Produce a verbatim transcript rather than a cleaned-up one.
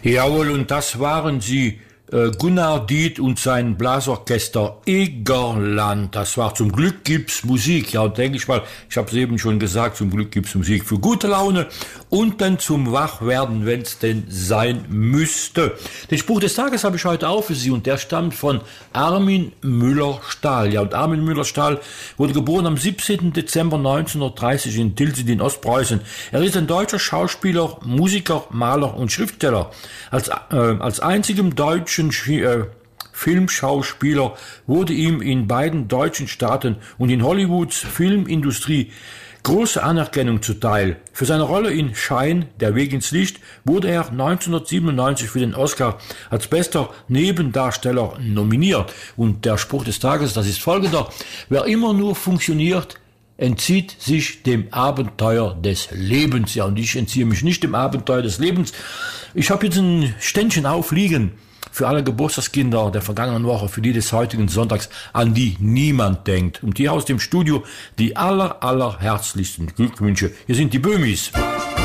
Jawohl, und das waren sie, äh, Gunnar Diet und sein Blasorchester Egerland. Das war Zum Glück gibt's Musik. Ja, und denke ich mal, ich habe es eben schon gesagt, zum Glück gibt's Musik für gute Laune und dann zum Wachwerden, wenn es denn sein müsste. Den Spruch des Tages habe ich heute auch für Sie und der stammt von Armin Müller-Stahl. Ja, und Armin Müller-Stahl wurde geboren am siebzehnten Dezember neunzehnhundertdreißig in Tilsit in Ostpreußen. Er ist ein deutscher Schauspieler, Musiker, Maler und Schriftsteller. Als, äh, als einzigem deutschen äh, Filmschauspieler wurde ihm in beiden deutschen Staaten und in Hollywoods Filmindustrie große Anerkennung zuteil. Für seine Rolle in Schein, der Weg ins Licht, wurde er neunzehnhundertsiebenundneunzig für den Oscar als bester Nebendarsteller nominiert. Und der Spruch des Tages, das ist folgender: Wer immer nur funktioniert, entzieht sich dem Abenteuer des Lebens. Ja, und ich entziehe mich nicht dem Abenteuer des Lebens. Ich habe jetzt ein Ständchen aufliegen für alle Geburtstagskinder der vergangenen Woche, für die des heutigen Sonntags, an die niemand denkt. Und hier aus dem Studio die aller, aller herzlichsten Glückwünsche. Hier sind die Böhmis.